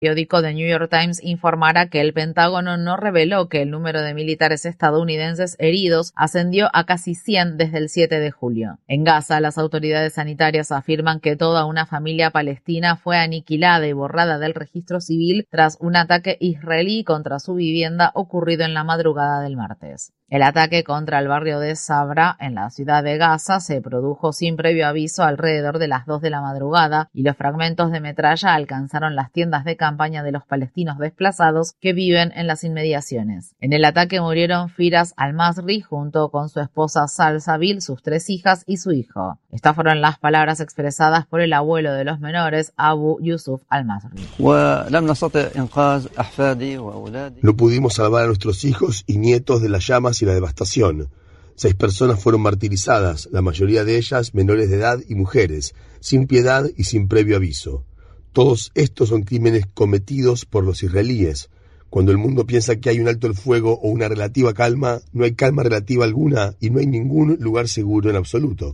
periódico The New York Times informara que el Pentágono no reveló que el número de militares estadounidenses heridos ascendió a casi 100 desde el 7 de julio. En Gaza, las autoridades sanitarias afirman que toda una familia palestina fue aniquilada y borrada del registro civil tras un ataque israelí contra su vivienda ocurrido en la madrugada del martes. El ataque contra el barrio de Sabra, en la ciudad de Gaza, se produjo sin previo aviso alrededor de las 2 de la madrugada y los fragmentos de metralla alcanzaron las tiendas de campaña de los palestinos desplazados que viven en las inmediaciones. En el ataque murieron Firas al-Masri junto con su esposa Salsabil, sus 3 hijas y su hijo. Estas fueron las palabras expresadas por el abuelo de los menores, Abu Yusuf al-Masri. No pudimos salvar a nuestros hijos y nietos de las llamas y la devastación. 6 personas fueron martirizadas, la mayoría de ellas menores de edad y mujeres, sin piedad y sin previo aviso. Todos estos son crímenes cometidos por los israelíes. Cuando el mundo piensa que hay un alto el fuego o una relativa calma, no hay calma relativa alguna y no hay ningún lugar seguro en absoluto.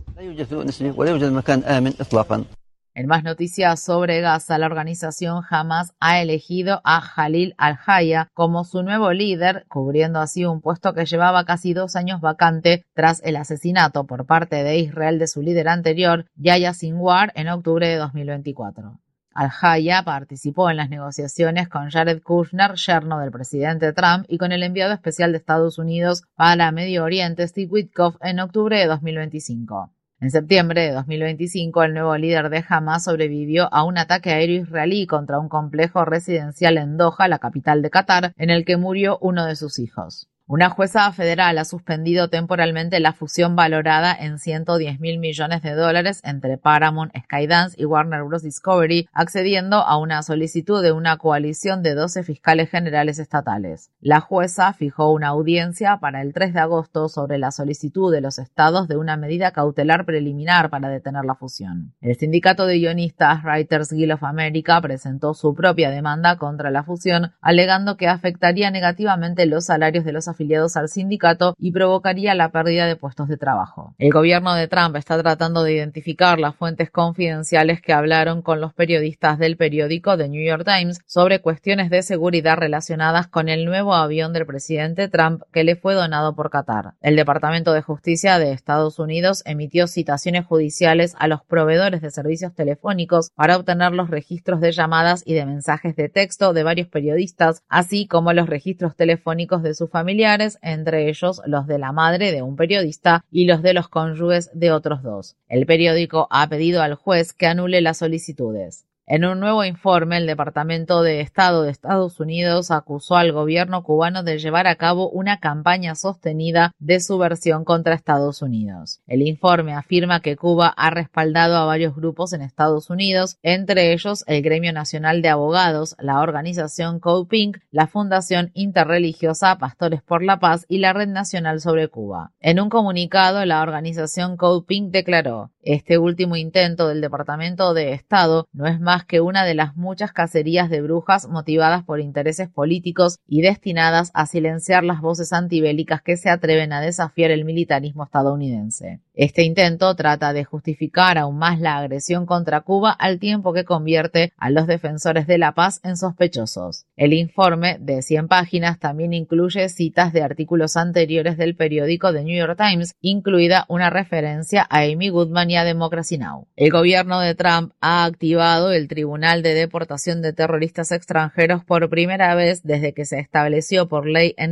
En más noticias sobre Gaza, la organización Hamas ha elegido a Khalil al-Haya como su nuevo líder, cubriendo así un puesto que llevaba casi 2 años vacante tras el asesinato por parte de Israel de su líder anterior, Yahya Sinwar, en octubre de 2024. Al-Haya participó en las negociaciones con Jared Kushner, yerno del presidente Trump, y con el enviado especial de Estados Unidos para Medio Oriente, Steve Witkoff, en octubre de 2025. En septiembre de 2025, el nuevo líder de Hamas sobrevivió a un ataque aéreo israelí contra un complejo residencial en Doha, la capital de Qatar, en el que murió uno de sus hijos. Una jueza federal ha suspendido temporalmente la fusión valorada en $110 mil millones entre Paramount, Skydance y Warner Bros. Discovery, accediendo a una solicitud de una coalición de 12 fiscales generales estatales. La jueza fijó una audiencia para el 3 de agosto sobre la solicitud de los estados de una medida cautelar preliminar para detener la fusión. El sindicato de guionistas Writers Guild of America presentó su propia demanda contra la fusión, alegando que afectaría negativamente los salarios de los afiliados al sindicato y provocaría la pérdida de puestos de trabajo. El gobierno de Trump está tratando de identificar las fuentes confidenciales que hablaron con los periodistas del periódico The New York Times sobre cuestiones de seguridad relacionadas con el nuevo avión del presidente Trump que le fue donado por Qatar. El Departamento de Justicia de Estados Unidos emitió citaciones judiciales a los proveedores de servicios telefónicos para obtener los registros de llamadas y de mensajes de texto de varios periodistas, así como los registros telefónicos de sus familiares, entre ellos los de la madre de un periodista y los de los cónyuges de otros 2. El periódico ha pedido al juez que anule las solicitudes. En un nuevo informe, el Departamento de Estado de Estados Unidos acusó al gobierno cubano de llevar a cabo una campaña sostenida de subversión contra Estados Unidos. El informe afirma que Cuba ha respaldado a varios grupos en Estados Unidos, entre ellos el Gremio Nacional de Abogados, la organización Code Pink, la Fundación Interreligiosa Pastores por la Paz y la Red Nacional sobre Cuba. En un comunicado, la organización Code Pink declaró: "Este último intento del Departamento de Estado no es más que una de las muchas cacerías de brujas motivadas por intereses políticos y destinadas a silenciar las voces antibélicas que se atreven a desafiar el militarismo estadounidense. Este intento trata de justificar aún más la agresión contra Cuba al tiempo que convierte a los defensores de la paz en sospechosos". El informe, de 100 páginas, también incluye citas de artículos anteriores del periódico The New York Times, incluida una referencia a Amy Goodman y a Democracy Now! El gobierno de Trump ha activado el Tribunal de Deportación de Terroristas Extranjeros por primera vez desde que se estableció por ley en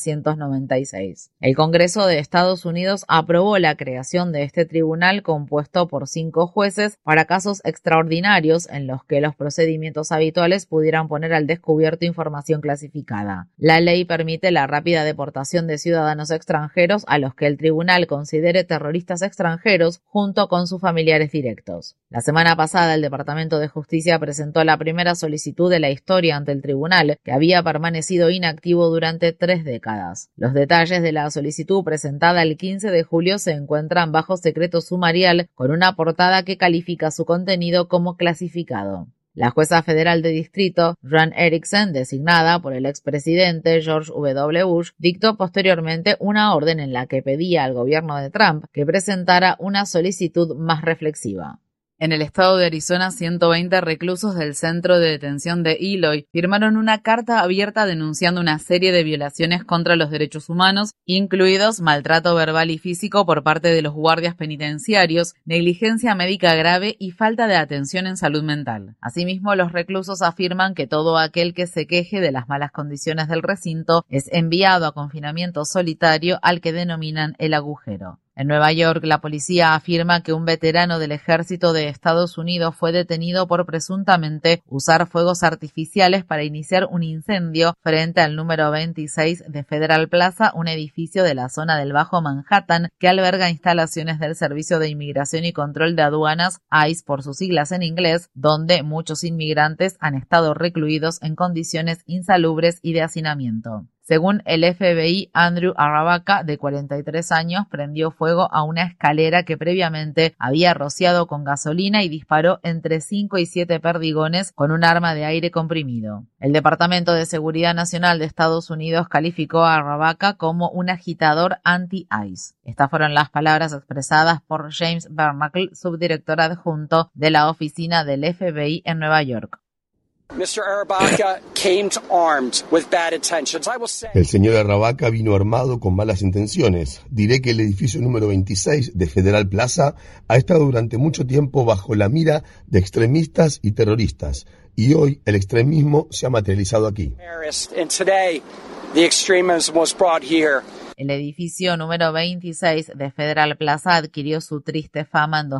1996. El Congreso de Estados Unidos aprobó la creación de este tribunal compuesto por 5 jueces para casos extraordinarios en los que los procedimientos habituales pudieran poner al descubierto información clasificada. La ley permite la rápida deportación de ciudadanos extranjeros a los que el tribunal considere terroristas extranjeros junto con sus familiares directos. La semana pasada, el Departamento de Justicia presentó la primera solicitud de la historia ante el tribunal, que había permanecido inactivo durante 3 décadas. Los detalles de la solicitud presentada el 15 de julio se encuentran bajo secreto sumarial, con una portada que califica su contenido como clasificado. La jueza federal de distrito, Ron Erickson, designada por el expresidente George W. Bush, dictó posteriormente una orden en la que pedía al gobierno de Trump que presentara una solicitud más reflexiva. En el estado de Arizona, 120 reclusos del centro de detención de Eloy firmaron una carta abierta denunciando una serie de violaciones contra los derechos humanos, incluidos maltrato verbal y físico por parte de los guardias penitenciarios, negligencia médica grave y falta de atención en salud mental. Asimismo, los reclusos afirman que todo aquel que se queje de las malas condiciones del recinto es enviado a confinamiento solitario al que denominan el agujero. En Nueva York, la policía afirma que un veterano del ejército de Estados Unidos fue detenido por presuntamente usar fuegos artificiales para iniciar un incendio frente al número 26 de Federal Plaza, un edificio de la zona del Bajo Manhattan que alberga instalaciones del Servicio de Inmigración y Control de Aduanas, ICE por sus siglas en inglés, donde muchos inmigrantes han estado recluidos en condiciones insalubres y de hacinamiento. Según el FBI, Andrew Aravaca, de 43 años, prendió fuego a una escalera que previamente había rociado con gasolina y disparó entre 5 y 7 perdigones con un arma de aire comprimido. El Departamento de Seguridad Nacional de Estados Unidos calificó a Aravaca como un agitador anti-ICE. Estas fueron las palabras expresadas por James Bernacle, subdirector adjunto de la oficina del FBI en Nueva York. El señor Aravaca vino armado con malas intenciones. Diré que el edificio número 26 de Federal Plaza ha estado durante mucho tiempo bajo la mira de extremistas y terroristas, y hoy el extremismo se ha materializado aquí. El edificio número 26 de Federal Plaza adquirió su triste fama en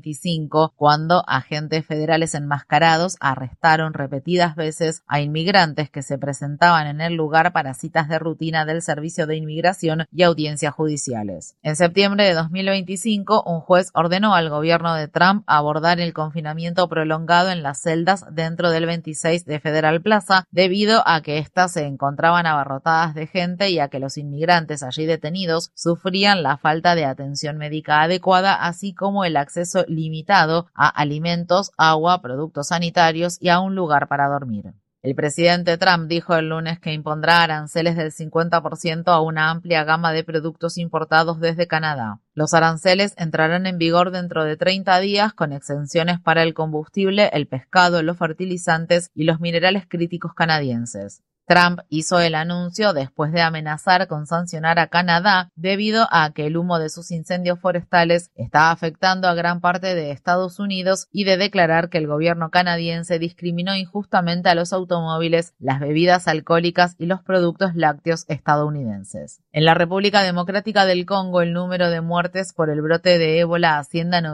2025 cuando agentes federales enmascarados arrestaron repetidas veces a inmigrantes que se presentaban en el lugar para citas de rutina del Servicio de Inmigración y audiencias judiciales. En septiembre de 2025, un juez ordenó al gobierno de Trump abordar el confinamiento prolongado en las celdas dentro del 26 de Federal Plaza debido a que éstas se encontraban abarrotadas de gente y a que los inmigrantes allí detenidos sufrían la falta de atención médica adecuada, así como el acceso limitado a alimentos, agua, productos sanitarios y a un lugar para dormir. El presidente Trump dijo el lunes que impondrá aranceles del 50% a una amplia gama de productos importados desde Canadá. Los aranceles entrarán en vigor dentro de 30 días con exenciones para el combustible, el pescado, los fertilizantes y los minerales críticos canadienses. Trump hizo el anuncio después de amenazar con sancionar a Canadá debido a que el humo de sus incendios forestales está afectando a gran parte de Estados Unidos y de declarar que el gobierno canadiense discriminó injustamente a los automóviles, las bebidas alcohólicas y los productos lácteos estadounidenses. En la República Democrática del Congo, el número de muertes por el brote de ébola asciende a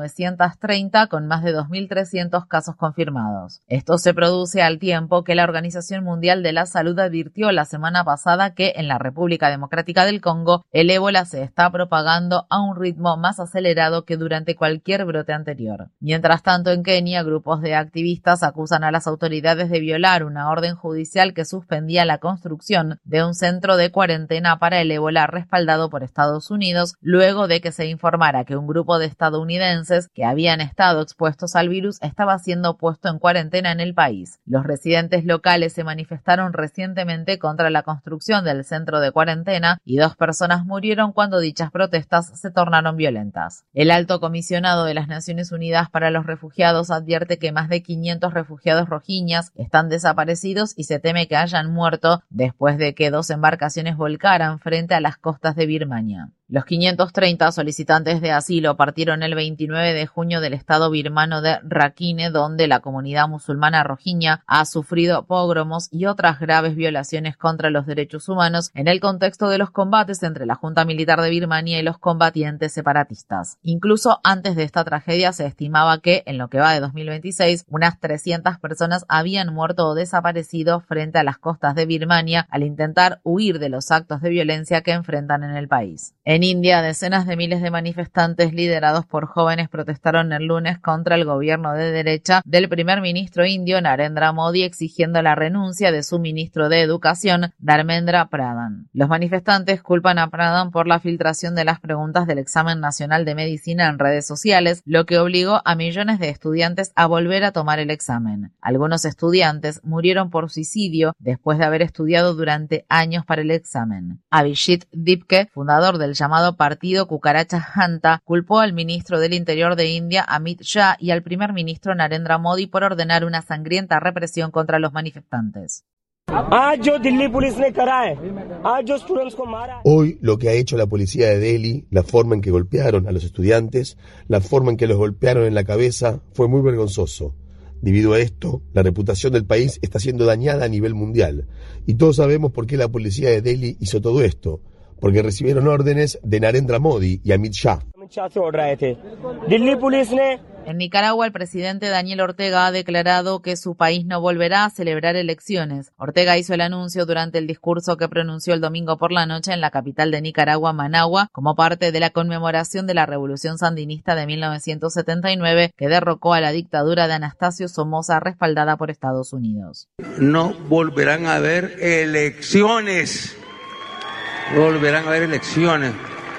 930 con más de 2.300 casos confirmados. Esto se produce al tiempo que la Organización Mundial de la Salud advirtió la semana pasada que en la República Democrática del Congo el ébola se está propagando a un ritmo más acelerado que durante cualquier brote anterior. Mientras tanto, en Kenia, grupos de activistas acusan a las autoridades de violar una orden judicial que suspendía la construcción de un centro de cuarentena para el ébola respaldado por Estados Unidos, luego de que se informara que un grupo de estadounidenses que habían estado expuestos al virus estaba siendo puesto en cuarentena en el país. Los residentes locales se manifestaron recientemente contra la construcción del centro de cuarentena y 2 personas murieron cuando dichas protestas se tornaron violentas. El alto comisionado de las Naciones Unidas para los Refugiados advierte que más de 500 refugiados rohinyas están desaparecidos y se teme que hayan muerto después de que 2 embarcaciones volcaran frente a las costas de Birmania. Los 530 solicitantes de asilo partieron el 29 de junio del estado birmano de Rakhine, donde la comunidad musulmana rohingya ha sufrido pogromos y otras graves violaciones contra los derechos humanos en el contexto de los combates entre la Junta Militar de Birmania y los combatientes separatistas. Incluso antes de esta tragedia se estimaba que, en lo que va de 2026, unas 300 personas habían muerto o desaparecido frente a las costas de Birmania al intentar huir de los actos de violencia que enfrentan en el país. En India, decenas de miles de manifestantes liderados por jóvenes protestaron el lunes contra el gobierno de derecha del primer ministro indio Narendra Modi, exigiendo la renuncia de su ministro de Educación, Dharmendra Pradhan. Los manifestantes culpan a Pradhan por la filtración de las preguntas del examen nacional de medicina en redes sociales, lo que obligó a millones de estudiantes a volver a tomar el examen. Algunos estudiantes murieron por suicidio después de haber estudiado durante años para el examen. Abhijit Dipke, fundador del llamado llamado Partido Cucaracha Janta culpó al ministro del Interior de India, Amit Shah, y al primer ministro Narendra Modi por ordenar una sangrienta represión contra los manifestantes. Hoy lo que ha hecho la policía de Delhi, la forma en que golpearon a los estudiantes, la forma en que los golpearon en la cabeza, fue muy vergonzoso. Debido a esto, la reputación del país está siendo dañada a nivel mundial. Y todos sabemos por qué la policía de Delhi hizo todo esto. Porque recibieron órdenes de Narendra Modi y Amit Shah. En Nicaragua, el presidente Daniel Ortega ha declarado que su país no volverá a celebrar elecciones. Ortega hizo el anuncio durante el discurso que pronunció el domingo por la noche en la capital de Nicaragua, Managua, como parte de la conmemoración de la Revolución Sandinista de 1979, que derrocó a la dictadura de Anastasio Somoza, respaldada por Estados Unidos. No volverán a haber elecciones. Volverán a haber elecciones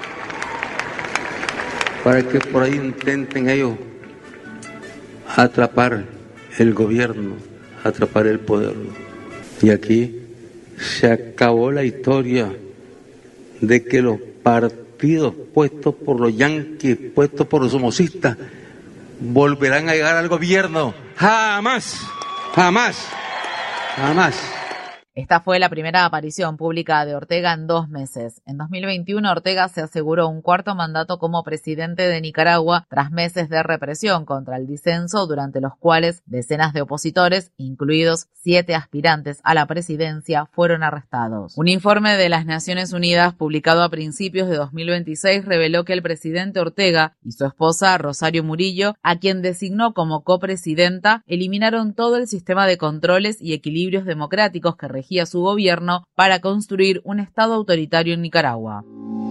para que por ahí intenten ellos atrapar el gobierno, atrapar el poder. Y aquí se acabó la historia de que los partidos puestos por los yanquis, puestos por los somocistas, volverán a llegar al gobierno. Jamás, jamás, jamás. Esta fue la primera aparición pública de Ortega en 2 meses. En 2021, Ortega se aseguró un cuarto mandato como presidente de Nicaragua tras meses de represión contra el disenso, durante los cuales decenas de opositores, incluidos 7 aspirantes a la presidencia, fueron arrestados. Un informe de las Naciones Unidas publicado a principios de 2026 reveló que el presidente Ortega y su esposa Rosario Murillo, a quien designó como copresidenta, eliminaron todo el sistema de controles y equilibrios democráticos que regía su gobierno para construir un estado autoritario en Nicaragua.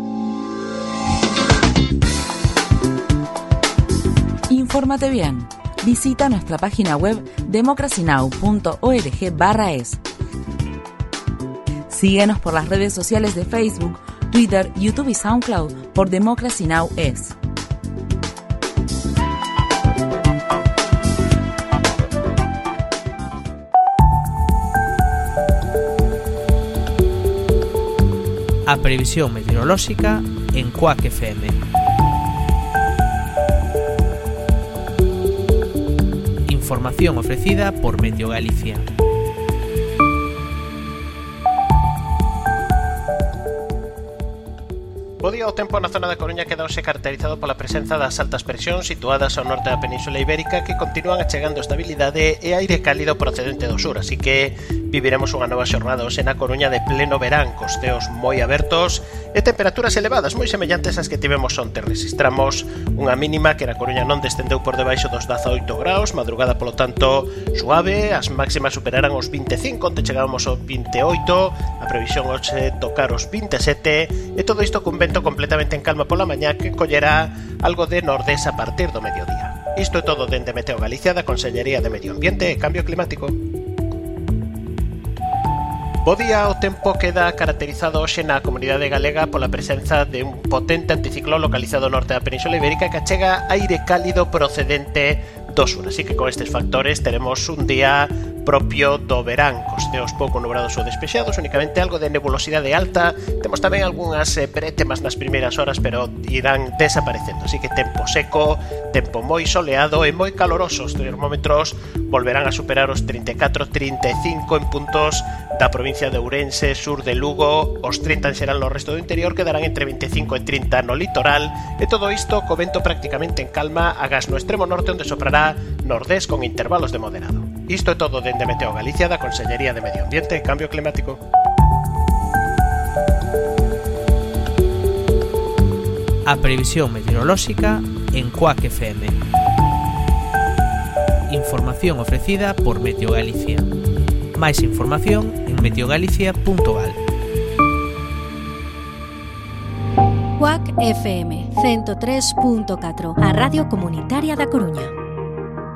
Infórmate bien. Visita nuestra página web democracynow.org/es. Síguenos por las redes sociales de Facebook, Twitter, YouTube y SoundCloud por Democracy Now! Es. A previsión meteorolóxica en Cuac FM. Información ofrecida por Meteo Galicia. Bo día, o tempo na zona da Coruña quedouse caracterizado pola presenza das altas presións situadas ao norte da Península Ibérica, que continúan achegando estabilidade e aire cálido procedente do sur, así que viviremos unha nova xornada hoxe na Coruña de pleno verán, cos ceos moi abertos e temperaturas elevadas moi semellantes ás que tivemos onte. Registramos unha mínima que na Coruña non descendeu por debaixo dos 18 graus, madrugada polo tanto suave, as máximas superarán os 25, onte chegábamos aos 28, a previsión hoxe tocar os 27, e todo isto cun vento completamente en calma pola mañá que collerá algo de nordés a partir do mediodía. Isto é todo dende Meteo Galicia, da Consellería de Medio Ambiente e Cambio Climático. Bo día, o tempo queda caracterizado hoxe na comunidade galega pola presenza de un potente anticiclón localizado ao norte da Península Ibérica que achega aire cálido procedente do sur, así que con estes factores teremos un día propio do verán, cos ceos pouco nubrados ou despexados, únicamente algo de nebulosidade alta. Temos tamén algunhas brétemas nas primeiras horas, pero irán desaparecendo, así que tempo seco, tempo moi soleado e moi caloroso. Os termómetros volverán a superar os 34-35 en puntos da provincia de Ourense, sur de Lugo, os 30 en xeral no resto do interior, quedarán entre 25 e 30 no litoral, e todo isto co vento prácticamente en calma agás no extremo norte, onde soprará nordés con intervalos de moderado. Isto é todo dende Meteo Galicia, da Consellería de Medio Ambiente e Cambio Climático. A previsión meteorolóxica en Cuac FM. Información ofrecida por Meteo Galicia. Máis información en meteogalicia.gal. Cuac FM 103.4, a Radio Comunitaria da Coruña.